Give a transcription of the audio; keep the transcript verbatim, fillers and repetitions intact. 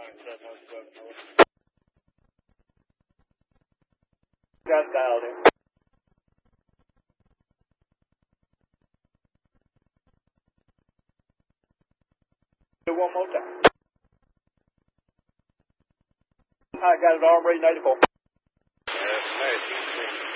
Got it dialed in. Do one more time. I got it, Armory ninety-four. Yes, nice.